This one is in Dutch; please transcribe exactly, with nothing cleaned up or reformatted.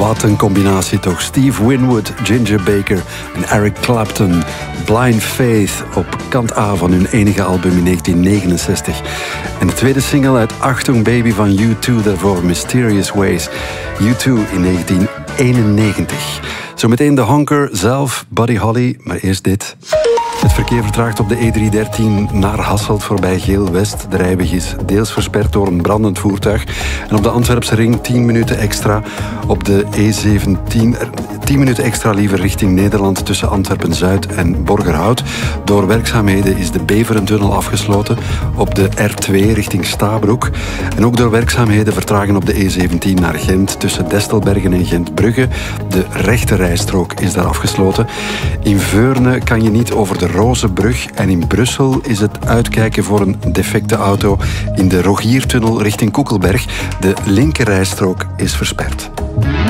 Wat een combinatie toch. Steve Winwood, Ginger Baker en Eric Clapton. Blind Faith op kant A van hun enige album in negentien negenenzestig. En de tweede single uit Achtung Baby van U twee, daarvoor Mysterious Ways. U twee in negentien eenennegentig. Zometeen de honker zelf, Buddy Holly, maar eerst dit. Het verkeer vertraagt op de E driehonderddertien naar Hasselt voorbij Geel-West. De rijweg is deels versperd door een brandend voertuig. En op de Antwerpse ring tien minuten extra. Op de E zeventien tien minuten extra liever richting Nederland tussen Antwerpen-Zuid en Borgerhout. Door werkzaamheden is de Beverentunnel afgesloten. Op de R twee richting Stabroek. En ook door werkzaamheden vertragen op de E zeventien naar Gent tussen Destelbergen en Gent-Brugge. De rechte rijstrook is daar afgesloten. In Veurne kan je niet over de Rozenbrug en in Brussel is het uitkijken voor een defecte auto in de Rogiertunnel richting Koekelberg. De linkerrijstrook is versperd.